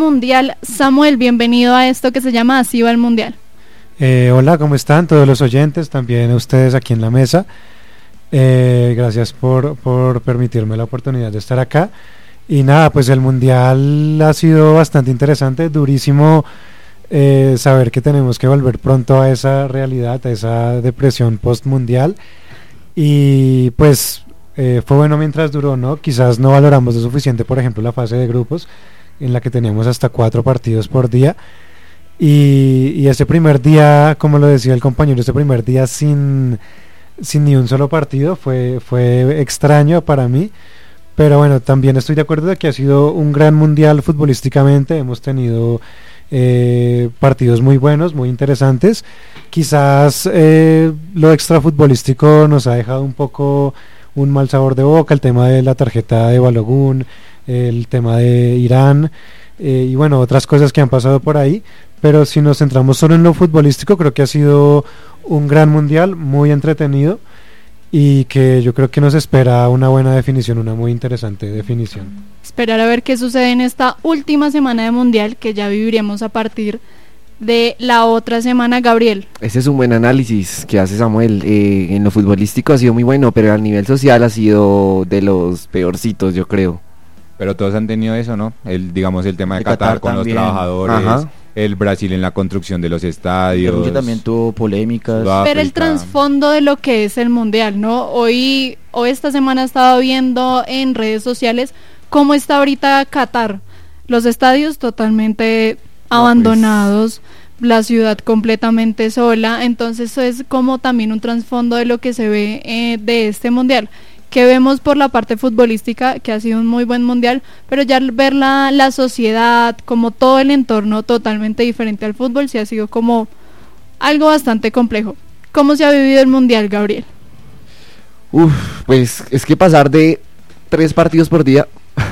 Mundial. Samuel, bienvenido a esto que se llama Así va el Mundial. Hola, ¿cómo están todos los oyentes? También a ustedes aquí en la mesa. Gracias por permitirme la oportunidad de estar acá. Y nada, pues el Mundial ha sido bastante interesante, durísimo saber que tenemos que volver pronto a esa realidad, a esa depresión post-mundial. Y pues fue bueno mientras duró, ¿no? Quizás no valoramos lo suficiente, por ejemplo, la fase de grupos, en la que teníamos hasta 4 partidos por día. Y ese primer día, como lo decía el compañero, ese primer día sin ni un solo partido fue extraño para mí. Pero bueno, también estoy de acuerdo de que ha sido un gran mundial futbolísticamente. Hemos tenido partidos muy buenos, muy interesantes. Quizás lo extrafutbolístico nos ha dejado un poco un mal sabor de boca, el tema de la tarjeta de Balogun, el tema de Irán y bueno, otras cosas que han pasado por ahí. Pero si nos centramos solo en lo futbolístico, creo que ha sido un gran mundial, muy entretenido, y que yo creo que nos espera una buena definición, una muy interesante definición. Esperar a ver qué sucede en esta última semana de mundial, que ya viviremos a partir de la otra semana. Gabriel. Ese es un buen análisis que hace Samuel. En lo futbolístico ha sido muy bueno, pero a nivel social ha sido de los peorcitos, yo creo. Pero todos han tenido eso, ¿no? El tema de Qatar con también. Los trabajadores. Ajá. El Brasil en la construcción de los estadios. Rusia también tuvo polémicas. Pero el trasfondo de lo que es el mundial, ¿no? Hoy esta semana he estado viendo en redes sociales cómo está ahorita Qatar. Los estadios totalmente abandonados, la ciudad completamente sola. Entonces eso es como también un trasfondo de lo que se ve de este mundial, que vemos por la parte futbolística, que ha sido un muy buen mundial, pero ya ver la sociedad, como todo el entorno totalmente diferente al fútbol, sí ha sido como algo bastante complejo. ¿Cómo se ha vivido el mundial, Gabriel? Pues es que pasar de 3 partidos por día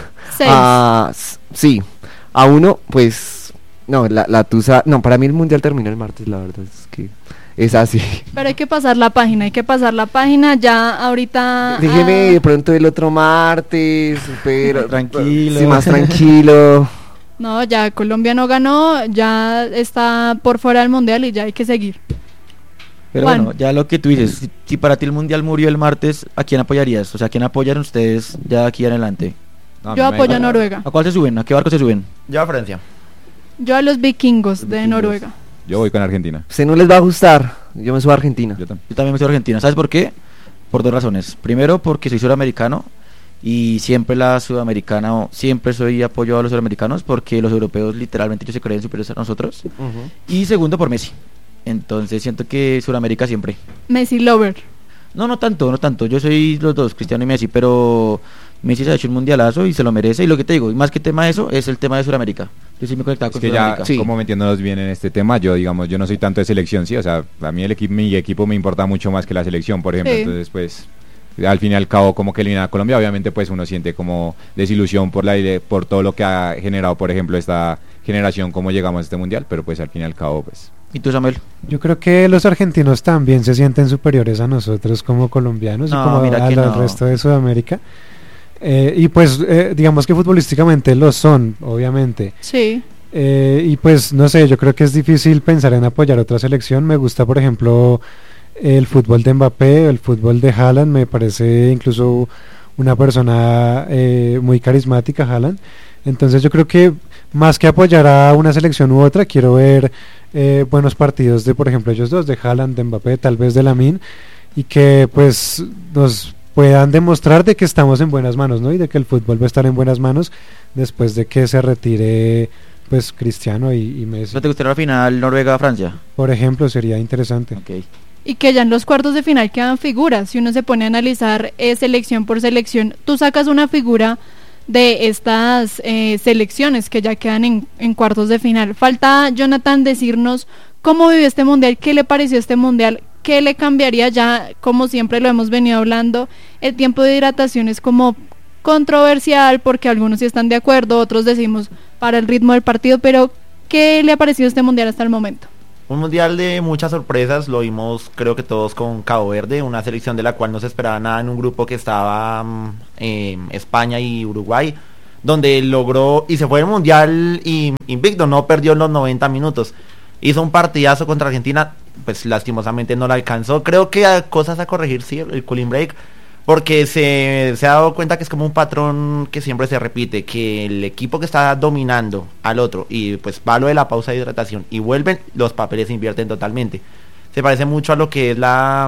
6 a 1, pues no, la tusa, no, para mí el mundial terminó el martes, la verdad es que es así. Pero hay que pasar la página, ya ahorita... Déjeme de pronto el otro martes, pero tranquilo. Sí, más tranquilo. No, ya Colombia no ganó, ya está por fuera del mundial y ya hay que seguir. Pero bueno, ya lo que tú dices, si para ti el mundial murió el martes, ¿a quién apoyarías? O sea, ¿a quién apoyan ustedes ya de aquí en adelante? No, yo apoyo a Noruega. ¿A cuál se suben? ¿A qué barco se suben? Yo a Francia. Yo a los vikingos de Noruega. Yo voy con Argentina. Si no les va a gustar, yo me subo a Argentina. Yo también me subo a Argentina. ¿Sabes por qué? Por 2 razones. Primero, porque soy sudamericano y siempre soy apoyo a los sudamericanos, porque los europeos literalmente ellos se creen superiores a nosotros. Y segundo, por Messi. Entonces siento que Sudamérica siempre. Messi lover. No tanto. Yo soy los dos, Cristiano y Messi, pero Messi se ha hecho un mundialazo y se lo merece. Y lo que te digo, más que tema de eso, es el tema de Sudamérica. Yo sí me conectaba con Sudamérica. Ya, como metiéndonos bien en este tema, yo no soy tanto de selección, sí, o sea, a mí mi equipo me importa mucho más que la selección, por ejemplo, entonces pues al fin y al cabo como que eliminar a Colombia, obviamente pues uno siente como desilusión por todo lo que ha generado, por ejemplo, esta generación, cómo llegamos a este mundial, pero pues al fin y al cabo pues... ¿Y tú, Samuel? Yo creo que los argentinos también se sienten superiores a nosotros como colombianos y como al resto de Sudamérica. Y pues digamos que futbolísticamente lo son, obviamente. Sí. Y pues no sé, yo creo que es difícil pensar en apoyar otra selección. Me gusta, por ejemplo, el fútbol de Mbappé, el fútbol de Haaland. Me parece incluso una persona muy carismática, Haaland. Entonces yo creo que más que apoyar a una selección u otra, quiero ver buenos partidos de, por ejemplo, ellos dos, de Haaland, de Mbappé, tal vez de Lamine, y que pues nos puedan demostrar de que estamos en buenas manos, ¿no? Y de que el fútbol va a estar en buenas manos después de que se retire pues Cristiano y Messi. ¿No te gustaría la final Noruega-Francia? Por ejemplo, sería interesante. Okay. Y que ya en los cuartos de final quedan figuras. Si uno se pone a analizar selección por selección, tú sacas una figura de estas selecciones que ya quedan en cuartos de final. Falta, Jonathan, decirnos cómo vivió este mundial, qué le pareció este mundial, qué le cambiaría. Ya, como siempre lo hemos venido hablando, el tiempo de hidratación es como controversial porque algunos sí están de acuerdo, otros decimos para el ritmo del partido, pero ¿qué le ha parecido este mundial hasta el momento? Un mundial de muchas sorpresas, lo vimos creo que todos con Cabo Verde, una selección de la cual no se esperaba nada en un grupo que estaba España y Uruguay. donde logró y se fue al Mundial invicto, no perdió los 90 minutos. Hizo un partidazo contra Argentina, pues lastimosamente no la alcanzó. Creo que hay cosas a corregir, sí, el cooling break, porque se ha dado cuenta que es como un patrón que siempre se repite, que el equipo que está dominando al otro, y pues va lo de la pausa de hidratación, y vuelven, los papeles se invierten totalmente. Se parece mucho a lo que es la